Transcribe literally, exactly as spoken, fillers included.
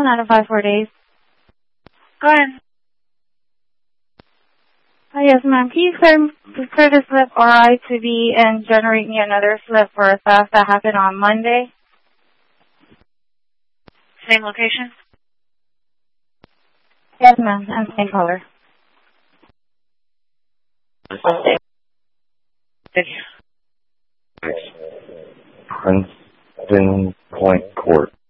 one out of five, four days. Go ahead. Oh, yes, ma'am. Can you clear, clear the slip R I to be and generate me another slip for a theft that happened on Monday? Same location? Yes, ma'am, and same color. Thank you. Princeton Point Court.